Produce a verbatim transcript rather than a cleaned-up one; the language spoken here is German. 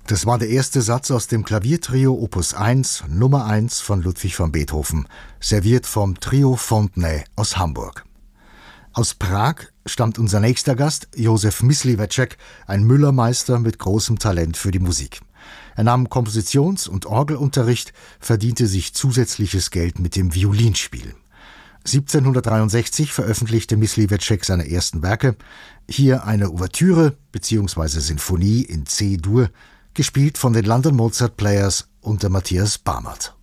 Das war der erste Satz aus dem Klaviertrio Opus eins, Nummer eins von Ludwig van Beethoven, serviert vom Trio Fontenay aus Hamburg. Aus Prag stammt unser nächster Gast, Josef Mysliveček, ein Müllermeister mit großem Talent für die Musik. Er nahm Kompositions- und Orgelunterricht, verdiente sich zusätzliches Geld mit dem Violinspiel. siebzehnhundertdreiundsechzig veröffentlichte Mysliveček seine ersten Werke. Hier eine Ouvertüre bzw. Sinfonie in C-Dur, gespielt von den London Mozart Players unter Matthias Barmert.